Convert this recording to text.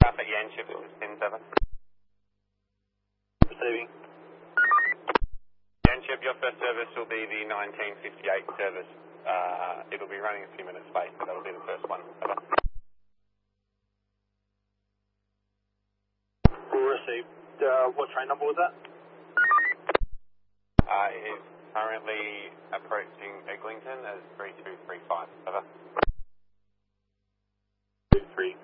For Yanship, this is 10-7. Receiving. Yanship, your first service will be the 1958 service. It'll be running a few minutes late, but that'll be the first one. Over. Received. What train number was that? It is currently approaching Eglinton as 3235. Over. 23.